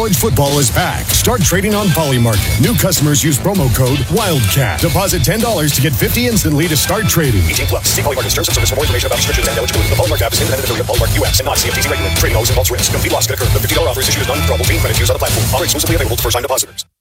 College football is back. Start trading on Polymarket. New customers use promo code WILDCAT. Deposit $10 to get $50 instantly to start trading. 18 plus. See Polymarket terms and service for more information about restrictions and eligibility. The Polymarket app is independent affiliate of Polymarket US and not CFTC regulated. Trading always involves risk. Complete loss could occur. The $50 offer is issued as non-withdrawable. Credit use on the platform. Offer exclusively available to first-time depositors.